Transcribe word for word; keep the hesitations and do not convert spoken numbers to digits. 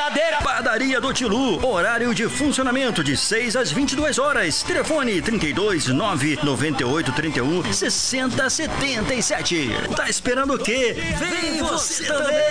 verdadeira. Padaria do Tilu, horário de funcionamento de seis às vinte e duas horas. Telefone trinta e dois, nove noventa e oito, trinta e um, sessenta, setenta e sete. Tá esperando o quê? Vem você também!